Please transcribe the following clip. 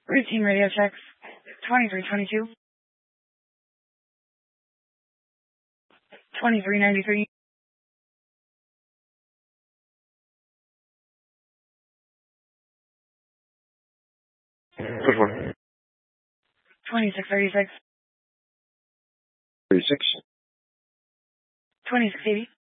Routine radio checks. 2322. 2393. 2636. 36. 2680.